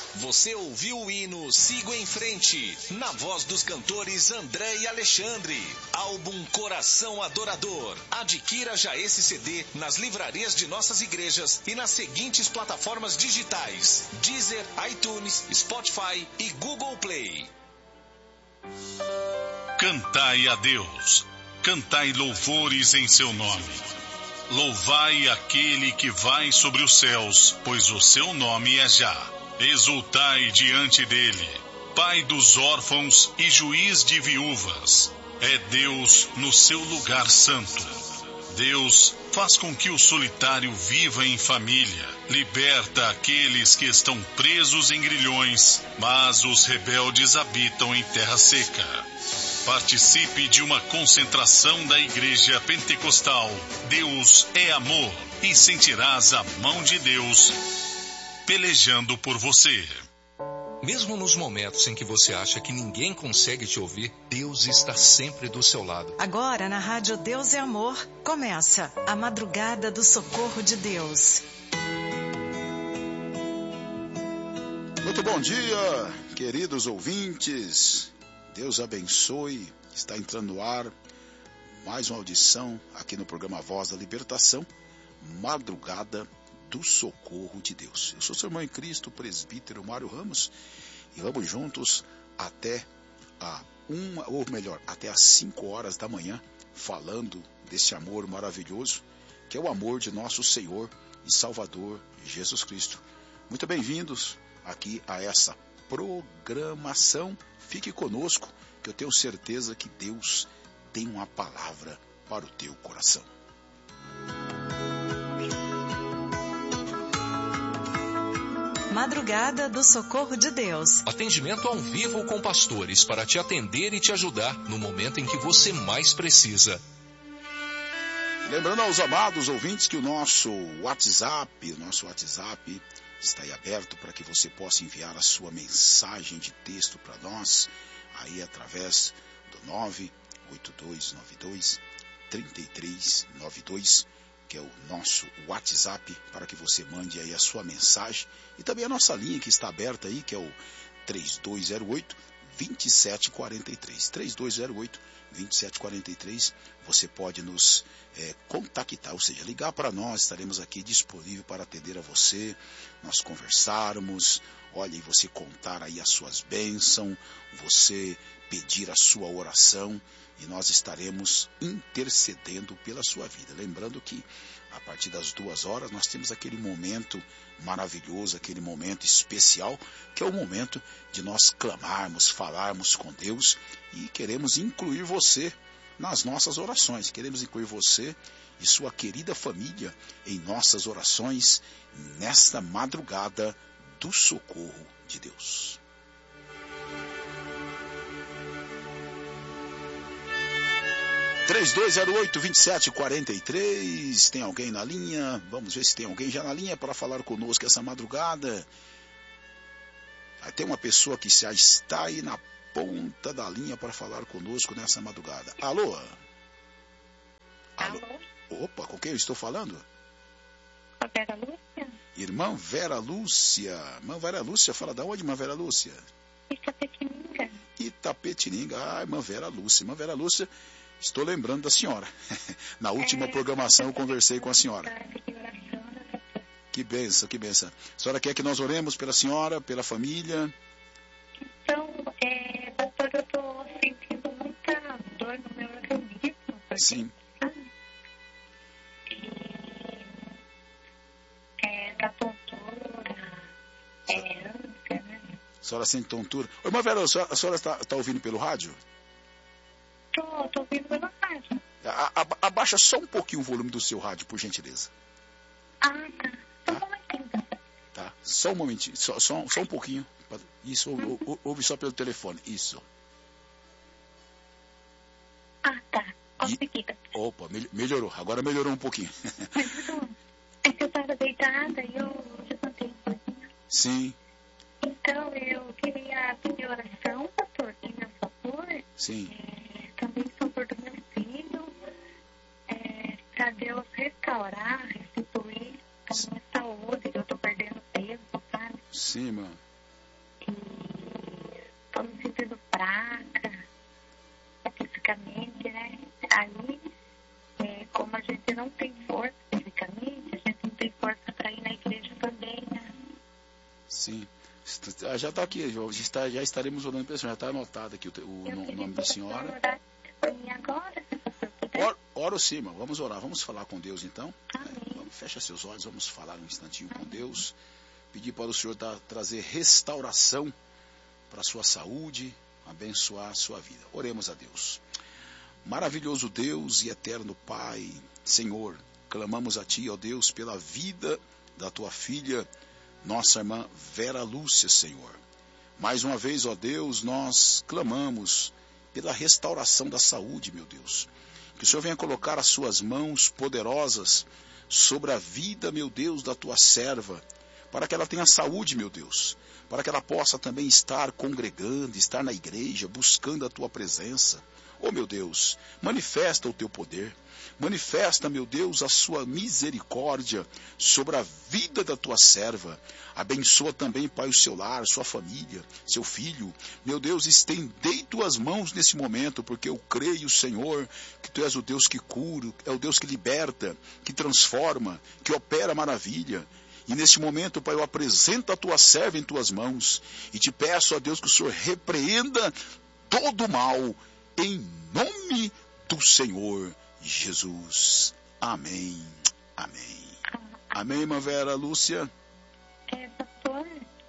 Você ouviu o hino Sigo em Frente, na voz dos cantores André e Alexandre. Álbum Coração Adorador. Adquira já esse CD nas livrarias de nossas igrejas e nas seguintes plataformas digitais: Deezer, iTunes, Spotify e Google Play. Cantai a Deus, cantai louvores em seu nome. Louvai aquele que vai sobre os céus, pois o seu nome é Já. Exultai diante dele, Pai dos órfãos e juiz de viúvas. É Deus no seu lugar santo. Deus faz com que o solitário viva em família, liberta aqueles que estão presos em grilhões, mas os rebeldes habitam em terra seca. Participe de uma concentração da Igreja Pentecostal Deus é Amor e sentirás a mão de Deus pelejando por você. Mesmo nos momentos em que você acha que ninguém consegue te ouvir, Deus está sempre do seu lado. Agora, na Rádio Deus é Amor, começa a Madrugada do Socorro de Deus. Muito bom dia, queridos ouvintes. Deus abençoe. Está entrando no ar mais uma audição aqui no programa Voz da Libertação, Madrugada do Socorro de Deus. Eu sou seu irmão em Cristo, presbítero Mário Ramos, e vamos juntos até até às 5 horas da manhã, falando desse amor maravilhoso, que é o amor de nosso Senhor e Salvador Jesus Cristo. Muito bem-vindos aqui a essa programação. Fique conosco, que eu tenho certeza que Deus tem uma palavra para o teu coração. Madrugada do Socorro de Deus. Atendimento ao vivo com pastores para te atender e te ajudar no momento em que você mais precisa. Lembrando aos amados ouvintes que o nosso WhatsApp está aí aberto para que você possa enviar a sua mensagem de texto para nós, aí através do 98292-3392, que é o nosso WhatsApp, para que você mande aí a sua mensagem, e também a nossa linha que está aberta aí, que é o 3208-2743, 3208-2743, você pode nos contactar, ou seja, ligar para nós, estaremos aqui disponível para atender a você, nós conversarmos, olha, e você contar aí as suas bênçãos, você pedir a sua oração, e nós estaremos intercedendo pela sua vida. Lembrando que a partir das 2 horas nós temos aquele momento maravilhoso, aquele momento especial, que é o momento de nós clamarmos, falarmos com Deus, e queremos incluir você nas nossas orações. Queremos incluir você e sua querida família em nossas orações nesta madrugada do socorro de Deus. (3208-2743). Tem alguém na linha? Vamos ver se tem alguém já na linha para falar conosco essa madrugada. Tem uma pessoa que já está aí na ponta da linha para falar conosco nessa madrugada. Alô? Alô? Opa, com quem eu estou falando? A Vera Lúcia. Irmã Vera Lúcia. Irmã Vera Lúcia, fala da onde, irmã Vera Lúcia? Itapetininga. Itapetininga. Irmã Vera Lúcia. Irmã Vera Lúcia, estou lembrando da senhora. Na última programação eu conversei com a senhora. Que bênção, que bênção. A senhora quer que nós oremos pela senhora, pela família? Então, pastor, eu estou sentindo muita dor no meu organismo. Sim. Da tontura, ânsia, né? A senhora sente tontura. Ô, irmã Vera, a senhora está ouvindo pelo rádio? Estou ouvindo pelo rádio. Abaixa só um pouquinho o volume do seu rádio, por gentileza. Ah, tá. Só um momentinho. Tá, só um momentinho, só um pouquinho. Isso, ouve só pelo telefone, isso. Ah, tá. Consegui. Opa, melhorou, agora melhorou um pouquinho. É que eu estava deitada e eu levantei um pouquinho. Sim. Então, eu queria pedir oração, pastor, em meu favor. Sim. Também em favor do meu filho, para Deus restaurar, restituir a minha saúde, eu estou perdendo peso, sabe? Sim, irmã. fraca fisicamente, né? Aí, como a gente não tem força fisicamente, a gente não tem força para ir na igreja também, né? Sim. Já está aqui, já estaremos orando para a senhora. Já está anotado aqui o nome da senhora. Orar por mim agora, se você puder. Ora sim, irmão. Vamos orar. Vamos falar com Deus então. Amém. Fecha seus olhos, vamos falar um instantinho com Deus. Pedir para o Senhor trazer restauração para a sua saúde, abençoar a sua vida. Oremos a Deus. Maravilhoso Deus e eterno Pai, Senhor, clamamos a Ti, ó Deus, pela vida da Tua filha, nossa irmã Vera Lúcia, Senhor. Mais uma vez, ó Deus, nós clamamos pela restauração da saúde, meu Deus. Que o Senhor venha colocar as Suas mãos poderosas sobre a vida, meu Deus, da Tua serva, para que ela tenha saúde, meu Deus, para que ela possa também estar congregando, estar na igreja, buscando a Tua presença. Oh, meu Deus, manifesta o Teu poder, manifesta, meu Deus, a Sua misericórdia sobre a vida da Tua serva. Abençoa também, Pai, o seu lar, sua família, seu filho. Meu Deus, estendei Tuas mãos nesse momento, porque eu creio, Senhor, que Tu és o Deus que cura, é o Deus que liberta, que transforma, que opera maravilha. E neste momento, Pai, eu apresento a Tua serva em Tuas mãos e Te peço, ó Deus, que o Senhor repreenda todo o mal, em nome do Senhor Jesus. Amém. Amém. Amém, irmã Vera Lúcia. Pastor,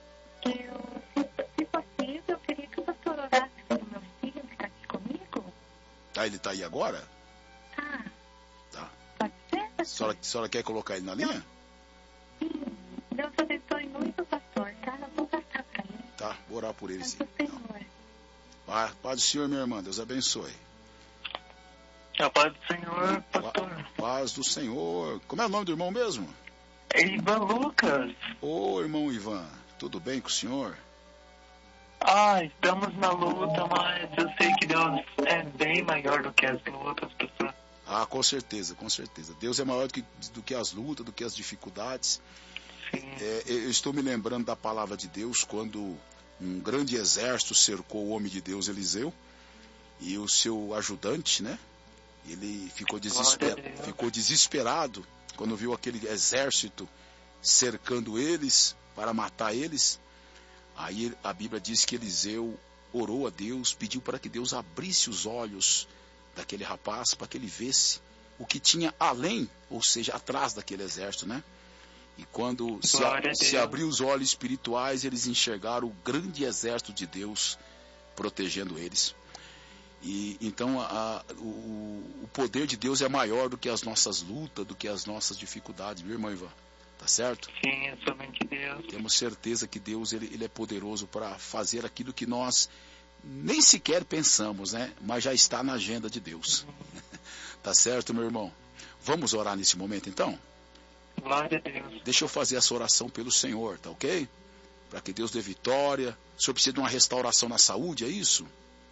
se possível, eu queria que o pastor orasse pelo meu filho que está aqui comigo. Tá, ele está aí agora? Tá. Pode ser, pastor? A senhora quer colocar ele na linha? Sim. Deus abençoe muito, pastor, tá? Eu vou passar para ele. Tá, vou orar por ele, sim. Senhor. Paz do Senhor, minha irmã. Deus abençoe. A paz do Senhor, pastor. Paz do Senhor. Como é o nome do irmão mesmo? É Ivan Lucas. Ô, irmão Ivan, tudo bem com o senhor? Estamos na luta, mas eu sei que Deus é bem maior do que as lutas, pastor. Com certeza, com certeza. Deus é maior do que as lutas, do que as dificuldades. Sim. Eu estou me lembrando da palavra de Deus quando um grande exército cercou o homem de Deus, Eliseu, e o seu ajudante, né? Ele ficou desesperado quando viu aquele exército cercando eles para matar eles. Aí a Bíblia diz que Eliseu orou a Deus, pediu para que Deus abrisse os olhos daquele rapaz para que ele visse o que tinha além, ou seja, atrás daquele exército, né? E quando se abriu os olhos espirituais, eles enxergaram o grande exército de Deus protegendo eles. E então o poder de Deus é maior do que as nossas lutas, do que as nossas dificuldades, meu irmão Ivan. Tá certo? Sim, é somente Deus. Temos certeza que Deus ele é poderoso para fazer aquilo que nós nem sequer pensamos, né? Mas já está na agenda de Deus. Tá certo, meu irmão? Vamos orar nesse momento, então? Glória a Deus. Deixa eu fazer essa oração pelo Senhor, tá ok? Para que Deus dê vitória. O senhor precisa de uma restauração na saúde, é isso?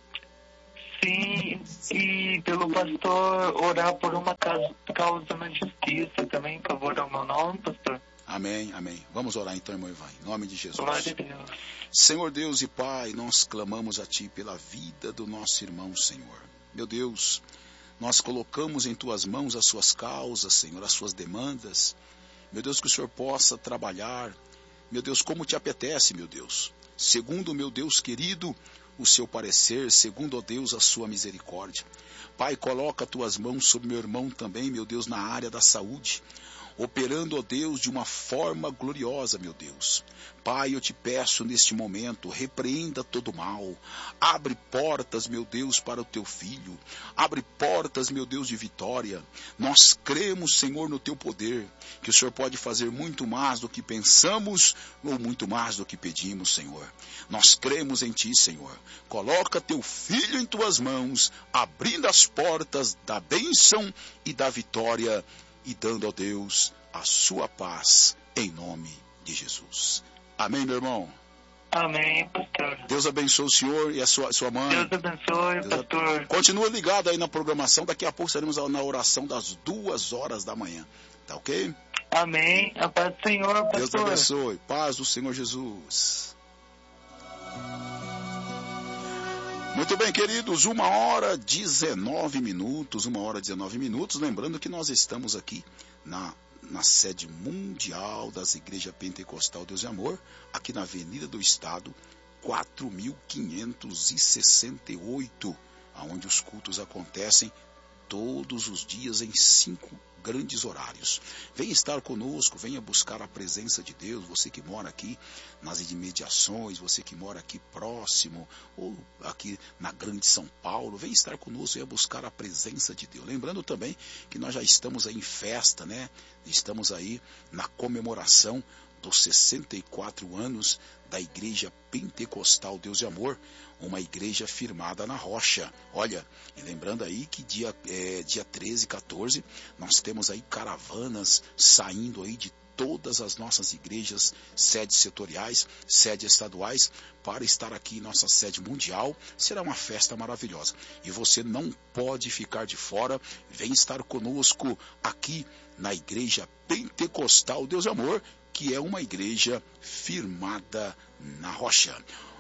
Sim, e pelo pastor orar por uma causa na justiça também, por favor, ao meu nome, pastor. Amém, amém. Vamos orar então, irmão Ivan, em nome de Jesus. Glória a Deus. Senhor Deus e Pai, nós clamamos a Ti pela vida do nosso irmão, Senhor. Meu Deus, nós colocamos em Tuas mãos as suas causas, Senhor, as suas demandas. Meu Deus, que o Senhor possa trabalhar, meu Deus, como Te apetece, meu Deus. Segundo, meu Deus querido, o seu parecer, segundo, ó Deus, a sua misericórdia. Pai, coloca Tuas mãos sobre meu irmão também, meu Deus, na área da saúde, operando, ó Deus, de uma forma gloriosa, meu Deus. Pai, eu Te peço neste momento, repreenda todo mal, abre portas, meu Deus, para o Teu filho, abre portas, meu Deus, de vitória. Nós cremos, Senhor, no Teu poder, que o Senhor pode fazer muito mais do que pensamos ou muito mais do que pedimos, Senhor. Nós cremos em Ti, Senhor. Coloca Teu filho em Tuas mãos, abrindo as portas da bênção e da vitória, e dando a Deus a sua paz, em nome de Jesus. Amém, meu irmão? Amém, pastor. Deus abençoe o senhor e a sua mãe. Deus abençoe, pastor. Continua ligado aí na programação, daqui a pouco estaremos na oração das 2h da manhã, tá ok? Amém, a paz do Senhor, pastor. Deus abençoe, paz do Senhor Jesus. Muito bem, queridos, 1h19 minutos, lembrando que nós estamos aqui na sede mundial das Igrejas Pentecostal Deus e Amor, aqui na Avenida do Estado, 4568, onde os cultos acontecem todos os dias em 5 grandes horários. Venha estar conosco, venha buscar a presença de Deus, você que mora aqui nas imediações, você que mora aqui próximo, ou aqui na Grande São Paulo, venha estar conosco, venha buscar a presença de Deus. Lembrando também que nós já estamos aí em festa, né? Estamos aí na comemoração dos 64 anos da Igreja Pentecostal Deus e Amor, uma igreja firmada na rocha. Olha, e lembrando aí que dia 13 e 14, nós temos aí caravanas saindo aí de todas as nossas igrejas, sedes setoriais, sedes estaduais, para estar aqui em nossa sede mundial. Será uma festa maravilhosa. E você não pode ficar de fora, vem estar conosco aqui na Igreja Pentecostal Deus e Amor, que é uma igreja firmada na rocha.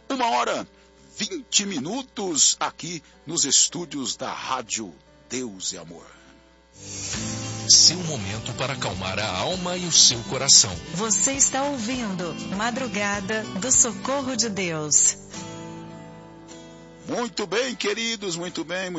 1h20 aqui nos estúdios da Rádio Deus e Amor. Seu momento para acalmar a alma e o seu coração. Você está ouvindo Madrugada do Socorro de Deus. Muito bem, queridos, muito bem.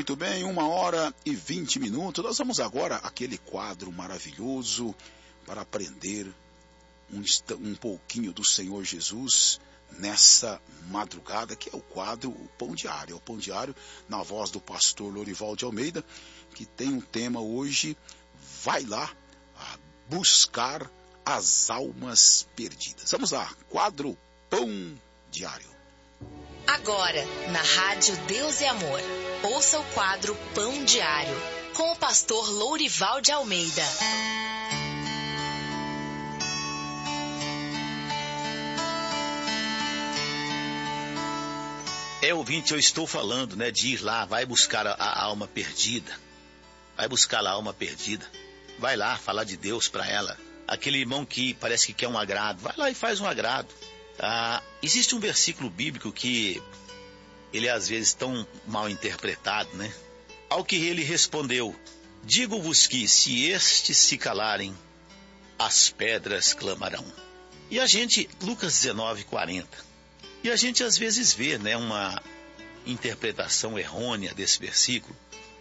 1h20. Nós vamos agora àquele quadro maravilhoso para aprender um pouquinho do Senhor Jesus nessa madrugada, que é o quadro O Pão Diário. É o Pão Diário na voz do pastor Lourival de Almeida, que tem um tema hoje: vai lá buscar as almas perdidas. Vamos lá, quadro Pão Diário. Agora, na Rádio Deus e Amor, ouça o quadro Pão Diário, com o pastor Lourival de Almeida. Ouvinte, eu estou falando, né, de ir lá, vai buscar a alma perdida. Vai buscar a alma perdida. Vai lá falar de Deus para ela. Aquele irmão que parece que quer um agrado, vai lá e faz um agrado. Existe um versículo bíblico que ele é às vezes tão mal interpretado, né? Ao que ele respondeu: digo-vos que se estes se calarem, as pedras clamarão. E a gente, Lucas 19:40. E a gente às vezes vê, né, uma interpretação errônea desse versículo.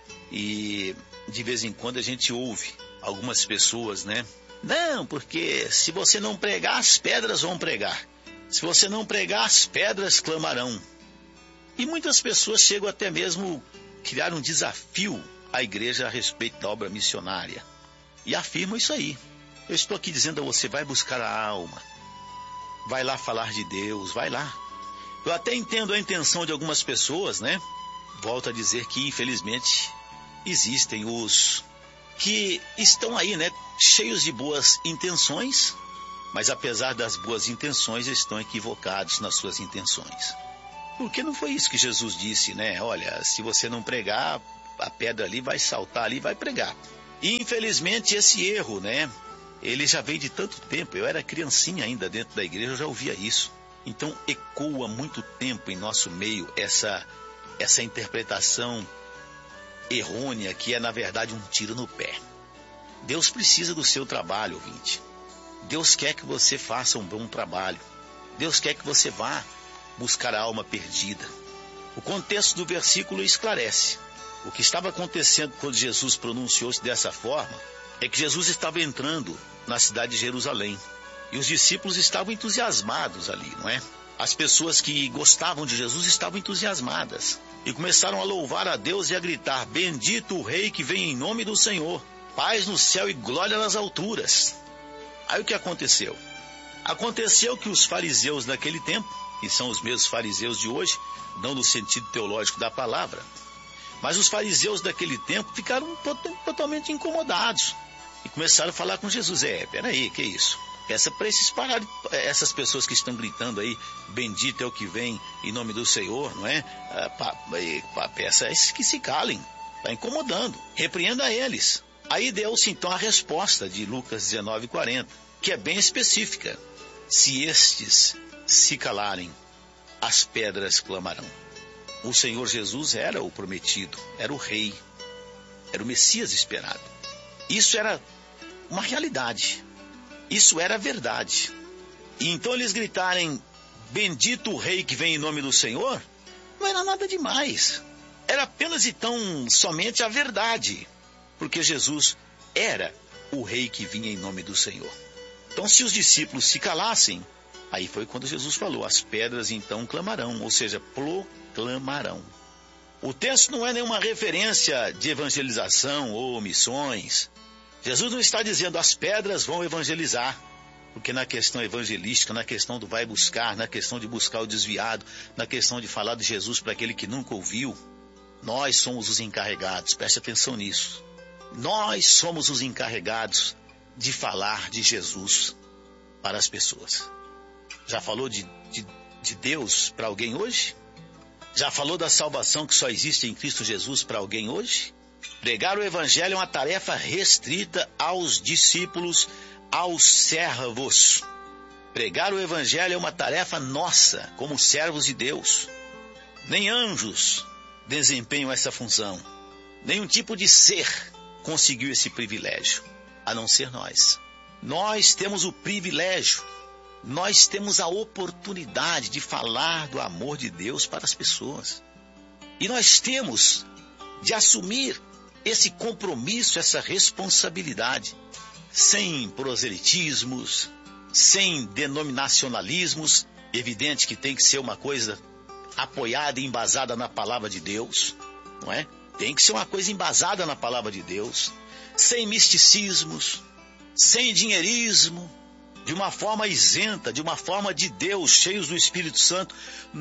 E de vez em quando a gente ouve algumas pessoas, né? Não, porque se você não pregar, as pedras vão pregar. Se você não pregar, as pedras clamarão. E muitas pessoas chegam até mesmo a criar um desafio à igreja a respeito da obra missionária. E afirmam isso aí. Eu estou aqui dizendo a você, vai buscar a alma. Vai lá falar de Deus, vai lá. Eu até entendo a intenção de algumas pessoas, né? Volto a dizer que, infelizmente, existem os que estão aí, né? Cheios de boas intenções, mas apesar das boas intenções, estão equivocados nas suas intenções. Porque não foi isso que Jesus disse, né? Olha, se você não pregar, a pedra ali vai saltar ali e vai pregar. E, infelizmente, esse erro, né? Ele já veio de tanto tempo. Eu era criancinha ainda dentro da igreja, eu já ouvia isso. Então, ecoa muito tempo em nosso meio essa interpretação errônea, que é, na verdade, um tiro no pé. Deus precisa do seu trabalho, ouvinte. Deus quer que você faça um bom trabalho. Deus quer que você vá buscar a alma perdida. O contexto do versículo esclarece. O que estava acontecendo quando Jesus pronunciou-se dessa forma é que Jesus estava entrando na cidade de Jerusalém. E os discípulos estavam entusiasmados ali, não é? As pessoas que gostavam de Jesus estavam entusiasmadas. E começaram a louvar a Deus e a gritar: bendito o Rei que vem em nome do Senhor. Paz no céu e glória nas alturas. Aí o que aconteceu? Aconteceu que os fariseus daquele tempo, que são os mesmos fariseus de hoje, não no sentido teológico da palavra, mas os fariseus daquele tempo ficaram totalmente incomodados. E começaram a falar com Jesus: peraí, que isso? Peça para esses pararem, essas pessoas que estão gritando aí, bendito é o que vem em nome do Senhor, não é? Peça a esses que se calem, está incomodando, repreenda eles. Aí deu-se então a resposta de Lucas 19:40, que é bem específica: se estes se calarem, as pedras clamarão. O Senhor Jesus era o prometido, era o rei, era o Messias esperado. Isso era uma realidade, isso era verdade. E então eles gritarem, bendito o rei que vem em nome do Senhor, não era nada demais. Era apenas e tão somente a verdade, porque Jesus era o rei que vinha em nome do Senhor. Então, se os discípulos se calassem, aí foi quando Jesus falou, as pedras então clamarão, ou seja, proclamarão. O texto não é nenhuma referência de evangelização ou missões. Jesus não está dizendo, as pedras vão evangelizar, porque na questão evangelística, na questão do vai buscar, na questão de buscar o desviado, na questão de falar de Jesus para aquele que nunca ouviu, nós somos os encarregados, preste atenção nisso. Nós somos os encarregados de falar de Jesus para as pessoas. Já falou de Deus para alguém hoje? Já falou da salvação que só existe em Cristo Jesus para alguém hoje? Pregar o Evangelho é uma tarefa restrita aos discípulos, aos servos. Pregar o Evangelho é uma tarefa nossa, como servos de Deus. Nem anjos desempenham essa função. Nenhum tipo de ser conseguiu esse privilégio, a não ser nós. Nós temos o privilégio, nós temos a oportunidade de falar do amor de Deus para as pessoas. E nós temos de assumir esse compromisso, essa responsabilidade, sem proselitismos, sem denominacionalismos. Evidente que tem que ser uma coisa apoiada e embasada na palavra de Deus, não é? Tem que ser uma coisa embasada na palavra de Deus, sem misticismos, sem dinheirismo, de uma forma isenta, de uma forma de Deus, cheios do Espírito Santo.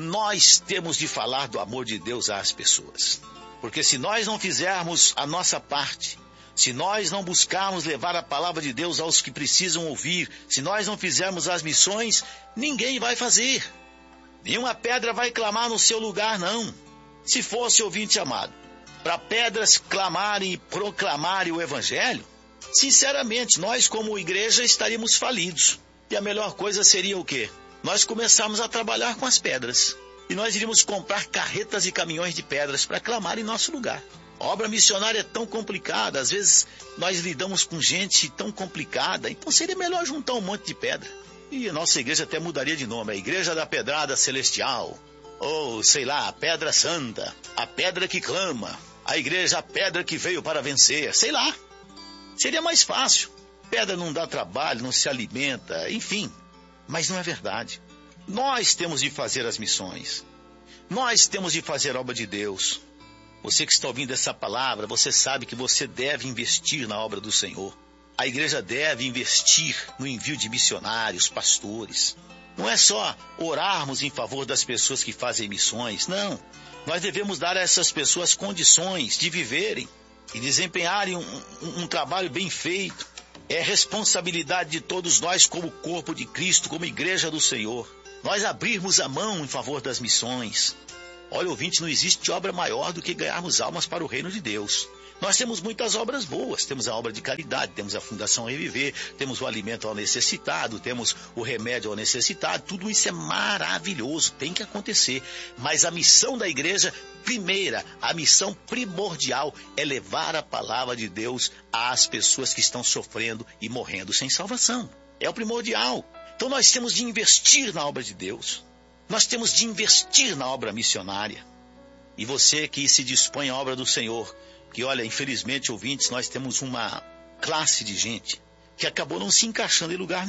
Nós temos de falar do amor de Deus às pessoas. Porque se nós não fizermos a nossa parte, se nós não buscarmos levar a palavra de Deus aos que precisam ouvir, se nós não fizermos as missões, ninguém vai fazer. Nenhuma pedra vai clamar no seu lugar, não. Se fosse, ouvinte amado, para pedras clamarem e proclamarem o Evangelho, sinceramente, nós como igreja estaríamos falidos. E a melhor coisa seria o quê? Nós começarmos a trabalhar com as pedras. E nós iríamos comprar carretas e caminhões de pedras para clamar em nosso lugar. A obra missionária é tão complicada, às vezes nós lidamos com gente tão complicada, então seria melhor juntar um monte de pedra. E a nossa igreja até mudaria de nome, a Igreja da Pedrada Celestial, ou sei lá, a Pedra Santa, a Pedra que Clama, a Igreja, a Pedra que Veio para Vencer, sei lá. Seria mais fácil. Pedra não dá trabalho, não se alimenta, enfim. Mas não é verdade. Nós temos de fazer as missões. Nós temos de fazer a obra de Deus. Você que está ouvindo essa palavra, você sabe que você deve investir na obra do Senhor. A igreja deve investir no envio de missionários, pastores. Não é só orarmos em favor das pessoas que fazem missões, não. Nós devemos dar a essas pessoas condições de viverem e desempenharem um trabalho bem feito. É responsabilidade de todos nós como corpo de Cristo, como igreja do Senhor. Nós abrirmos a mão em favor das missões. Olha, ouvinte, não existe obra maior do que ganharmos almas para o reino de Deus. Nós temos muitas obras boas, temos a obra de caridade, temos a Fundação Reviver, temos o alimento ao necessitado, temos o remédio ao necessitado, tudo isso é maravilhoso, tem que acontecer. Mas a missão da igreja, primeira, a missão primordial é levar a palavra de Deus às pessoas que estão sofrendo e morrendo sem salvação. É o primordial. Então nós temos de investir na obra de Deus, nós temos de investir na obra missionária. E você que se dispõe à obra do Senhor, que olha, infelizmente, ouvintes, nós temos uma classe de gente que acabou não se encaixando em lugar